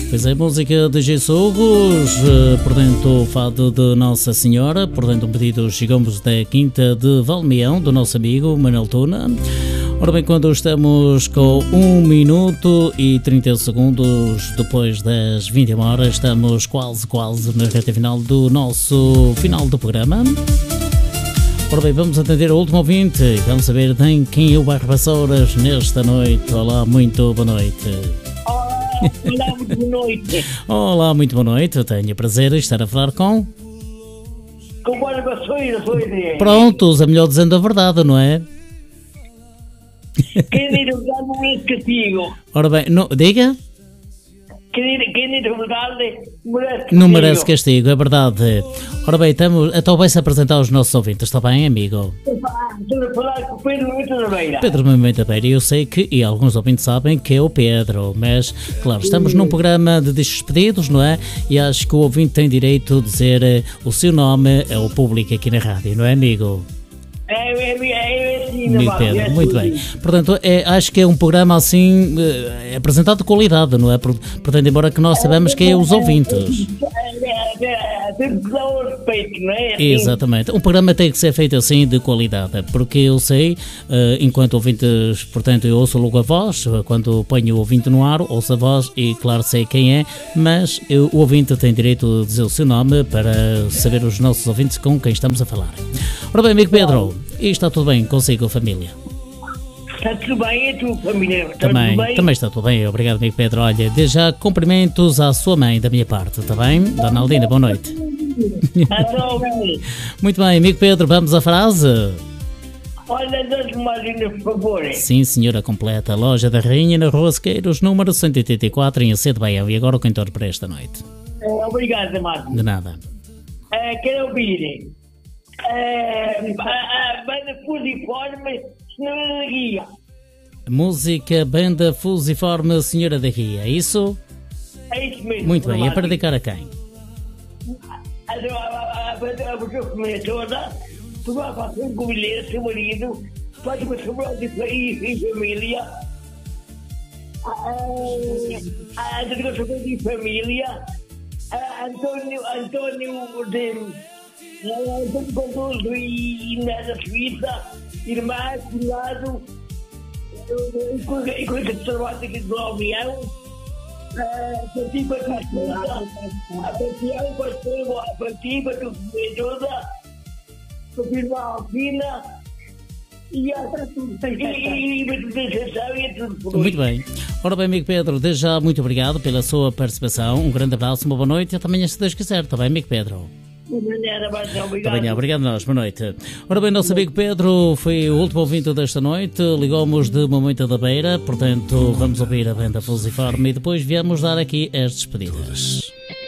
Pois é, música de Jesus, portanto, o fado de Nossa Senhora, portanto, um pedido chegamos da Quinta de Valmeão, do nosso amigo Manuel Tuna. Ora bem, quando estamos com 1 minuto e 30 segundos depois das 21 horas, estamos quase na reta final do nosso final do programa. Ora bem, vamos atender o último ouvinte e vamos saber em quem o Bairro Vassouras nesta noite. Olá, muito boa noite. Olá, muito boa noite. Olá, muito boa noite. Eu tenho o prazer de estar a falar com o Bairro Vassouras, foi. Prontos, a melhor dizendo a verdade, não é? Quem diz a verdade não é castigo. Ora bem, diga. Quem diz a verdade merece castigo. Não merece castigo, é verdade. Ora bem, então vai-se apresentar aos nossos ouvintes, está bem, amigo? Estou a falar com o Pedro Moimenta da Beira. Pedro Moimenta da Beira, eu sei que, e alguns ouvintes sabem que é o Pedro, mas, claro, estamos num programa de despedidos, não é? E acho que o ouvinte tem direito de dizer o seu nome ao público aqui na rádio, não é, amigo? Amigo Pedro, muito bem. Portanto, acho que é um programa assim apresentado de qualidade, não é? Portanto, embora que nós sabemos que é os ouvintes. Tem que dar o respeito, não é? Exatamente. Um programa tem que ser feito assim de qualidade, porque eu sei, enquanto ouvintes, portanto, eu ouço logo a voz, quando ponho o ouvinte no ar, ouço a voz e, claro, sei quem é, mas o ouvinte tem direito de dizer o seu nome para saber os nossos ouvintes com quem estamos a falar. Ora bem, amigo Pedro, e está tudo bem consigo, família? Está tudo bem, e a tua família? Também está tudo bem, obrigado, amigo Pedro. Olha, desde já cumprimentos à sua mãe da minha parte, está bem? Dona Aldina, boa noite. Muito bem, amigo Pedro, vamos à frase? Olha, dá-me uma linha, por favor. Sim, senhora, completa. Loja da Rainha, na Rua Sequeiros, número 184, em Acedo Baião. E agora o cantor para esta noite. Obrigado, Marcos. De nada. Quero ouvir a banda Fusiforme, Senhora da Guia. Música, banda Fusiforme, Senhora da Guia, é isso? É isso mesmo. Muito bem, é para dedicar a quem? A pessoa família toda, tu vai fazer um comilheiro, seu marido, faz uma sobrinha e família, a educação de família, António Condoso e Nada Suíça, irmã, cunhado, e coisa de trabalho aqui do Almeão. A ti para tu esposa, a Patrião para ti para tu toda, para tu irmã Alpina e para tu muito bem. Ora bem, amigo Pedro, desde já muito obrigado pela sua participação, um grande abraço, uma boa noite e até amanhã se Deus quiser, está bem, amigo Pedro? Obrigado a nós, boa noite. Ora bem, nosso amigo Pedro foi o último ouvinte desta noite, ligou-nos de Moimenta da Beira, portanto vamos ouvir a banda Fusiforme e depois viemos dar aqui as despedidas.